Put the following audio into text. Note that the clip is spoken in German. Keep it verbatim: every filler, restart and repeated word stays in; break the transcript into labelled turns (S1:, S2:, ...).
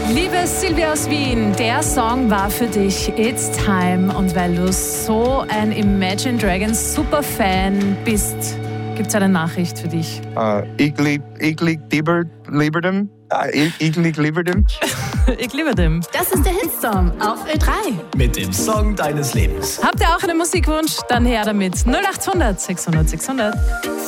S1: Liebe Silvia aus Wien, der Song war für dich It's Time. Und weil du so ein Imagine Dragons Superfan bist, gibt es eine Nachricht für dich.
S2: Uh, ich lieb, ich lieb lieber, lieber dem. Uh, ich, ich lieb lieber dem.
S1: Ich liebe dem.
S3: Das ist der Hitsong auf Ö drei.
S4: Mit dem Song deines Lebens.
S1: Habt ihr auch einen Musikwunsch? Dann her damit. null acht hundert sechshundert sechshundert.